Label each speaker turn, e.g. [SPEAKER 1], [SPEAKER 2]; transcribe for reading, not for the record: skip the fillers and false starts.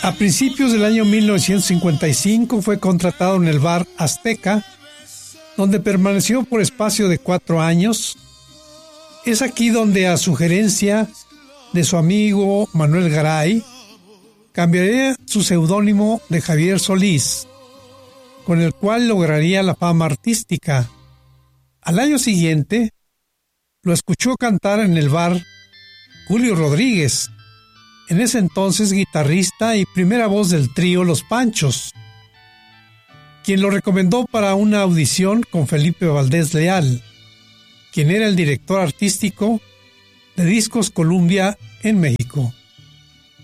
[SPEAKER 1] A principios del año 1955 fue contratado en el bar Azteca, donde permaneció por espacio de 4 años. Es aquí donde, a sugerencia de su amigo Manuel Garay, cambiaría su seudónimo de Javier Solís, con el cual lograría la fama artística. Al año siguiente, lo escuchó cantar en el bar Julio Rodríguez, en ese entonces guitarrista y primera voz del trío Los Panchos, quien lo recomendó para una audición con Felipe Valdés Leal, quien era el director artístico de Discos Columbia en México.